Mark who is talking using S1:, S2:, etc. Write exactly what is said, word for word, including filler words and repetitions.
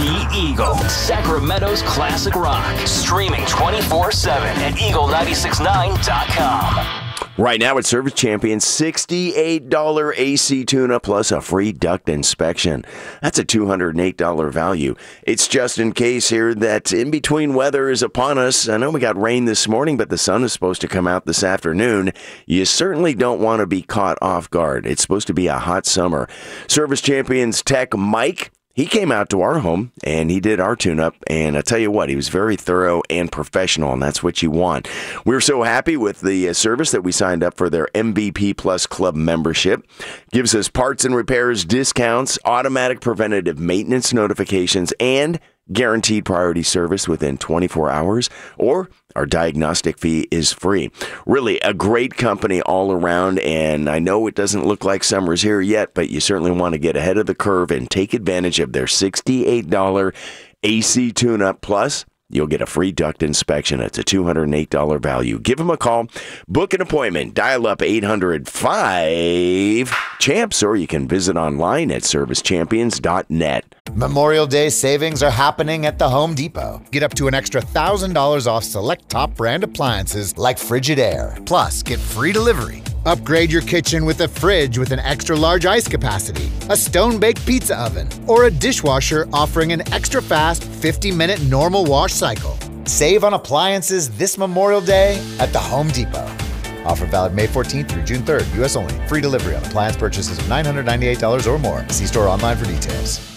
S1: The Eagle, Sacramento's classic rock. Streaming twenty-four seven at eagle nine six nine dot com.
S2: Right now at Service Champion, sixty-eight dollars A C tune-up plus a free duct inspection. That's a two hundred eight dollars value. It's just in case here that in-between weather is upon us. I know we got rain this morning, but the sun is supposed to come out this afternoon. You certainly don't want to be caught off guard. It's supposed to be a hot summer. Service Champion's tech, Mike, he came out to our home, and he did our tune-up, and I tell you what, he was very thorough and professional, and that's what you want. We were so happy with the uh, service that we signed up for their M V P Plus Club membership. Gives us parts and repairs discounts, automatic preventative maintenance notifications, and guaranteed priority service within twenty-four hours, or our diagnostic fee is free. Really a great company all around, and I know it doesn't look like summer's here yet, but you certainly want to get ahead of the curve and take advantage of their sixty-eight dollars A C tune-up plus. You'll get a free duct inspection. It's a two hundred eight dollars value. Give them a call. Book an appointment. Dial up eight hundred five champs, or you can visit online at service champions dot net.
S3: Memorial Day savings are happening at the Home Depot. Get up to an extra one thousand dollars off select top brand appliances like Frigidaire. Plus, get free delivery. Upgrade your kitchen with a fridge with an extra large ice capacity, a stone-baked pizza oven, or a dishwasher offering an extra fast fifty minute normal wash cycle. Save on appliances this Memorial Day at the Home Depot. Offer valid May fourteenth through June third, U S only. Free delivery on appliance purchases of nine hundred ninety-eight dollars or more. See store online for details.